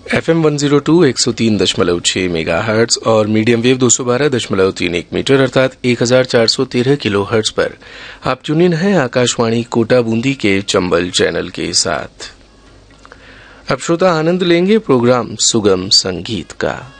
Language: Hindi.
FM 102 103.6 मेगाहर्ट्ज और मीडियम वेव 212.31 मीटर अर्थात 1413 किलोहर्ट्ज पर आप ट्यून इन हैं आकाशवाणी कोटा बूंदी के चंबल चैनल के साथ। अब श्रोता आनंद लेंगे प्रोग्राम सुगम संगीत का।